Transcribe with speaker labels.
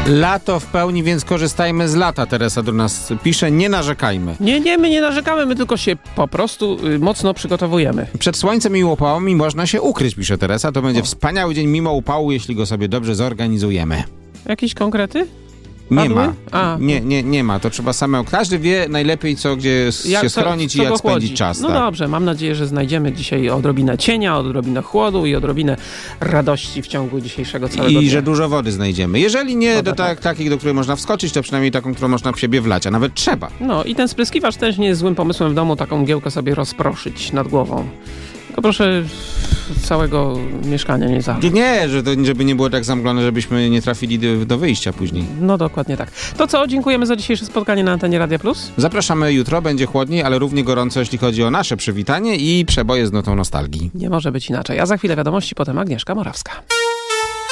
Speaker 1: Lato w pełni, więc korzystajmy z lata. Teresa do nas pisze, nie narzekajmy.
Speaker 2: Nie, my nie narzekamy, my tylko się po prostu mocno przygotowujemy.
Speaker 1: Przed słońcem i upałami można się ukryć, pisze Teresa. To będzie wspaniały dzień mimo upału, jeśli go sobie dobrze zorganizujemy.
Speaker 2: Jakieś konkrety?
Speaker 1: Nie
Speaker 2: Padły?
Speaker 1: ma. Nie ma. To trzeba same. Każdy wie najlepiej, gdzie się schronić i jak spędzić czas.
Speaker 2: No
Speaker 1: tak.
Speaker 2: dobrze, mam nadzieję, że znajdziemy dzisiaj odrobinę cienia, odrobinę chłodu i odrobinę radości w ciągu dzisiejszego całego dnia.
Speaker 1: I że dużo wody znajdziemy. Jeżeli nie takich, do której można wskoczyć, to przynajmniej taką, którą można w siebie wlać, a nawet trzeba.
Speaker 2: No i ten spryskiwacz też nie jest złym pomysłem w domu, taką mgiełkę sobie rozproszyć nad głową. Tylko proszę całego mieszkania nie zalać.
Speaker 1: Nie, żeby nie było tak zamglone, żebyśmy nie trafili do wyjścia później.
Speaker 2: No dokładnie tak. To co, dziękujemy za dzisiejsze spotkanie na antenie Radia Plus.
Speaker 1: Zapraszamy jutro, będzie chłodniej, ale równie gorąco, jeśli chodzi o nasze przywitanie i przeboje z nutą nostalgii.
Speaker 2: Nie może być inaczej. A za chwilę wiadomości, potem Agnieszka Morawska.